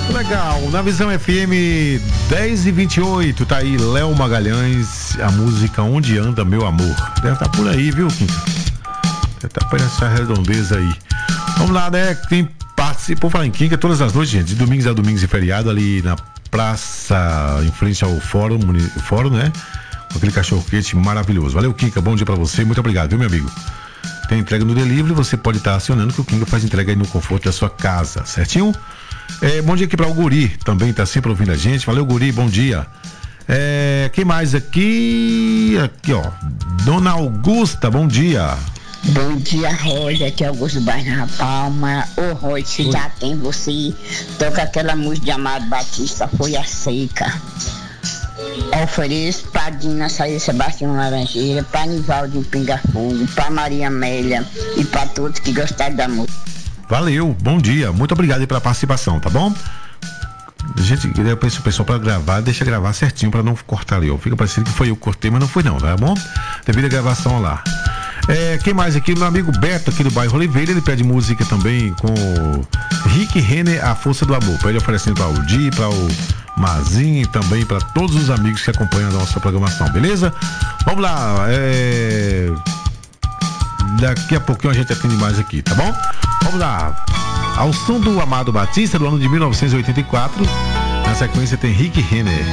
Legal, na Visão FM 10h28, tá aí Léo Magalhães, a música Onde Anda Meu Amor. Deve estar por aí, viu, Quinta? Deve estar por essa redondeza aí. Vamos lá, né? Quem participou, falar em Quinta, todas as noites, gente, de domingos a domingos e feriado, ali na praça, em frente ao fórum, né? Com aquele cachorro-quente maravilhoso. Valeu, Quinca, bom dia pra você, muito obrigado, viu, meu amigo? Tem entrega no delivery, você pode estar acionando que o Quinca faz entrega aí no conforto da sua casa, certinho? Bom dia aqui para o Guri, também tá sempre ouvindo a gente. Valeu, Guri, bom dia. Quem mais aqui? Aqui, ó. Dona Augusta, bom dia. Bom dia, Roger, aqui é Augusto Bairro na Palma. Ô, Roger, se já tem você, toca aquela música de Amado Batista, Foi a Seca. Ofereço pra Dina Saída Sebastião Laranjeira, pra Nivaldo Pinga Fogo, pra Maria Amélia e pra todos que gostaram da música. Valeu, bom dia, muito obrigado aí pela participação, tá bom? Gente, eu peço o pessoal pra gravar, deixa gravar certinho pra não cortar ali, ó. Fica parecendo que foi eu que cortei, mas não foi não, tá bom? Devido à gravação lá. Quem mais aqui? Meu amigo Beto aqui do bairro Oliveira, ele pede música também com Rick Renner, A Força do Amor. Pra ele oferecendo pra o Di, pra o Mazinho e também pra todos os amigos que acompanham a nossa programação, beleza? Vamos lá, daqui a pouquinho a gente atende mais aqui, tá bom? Vamos lá, ao som do Amado Batista do ano de 1984, na sequência tem Rick Renner.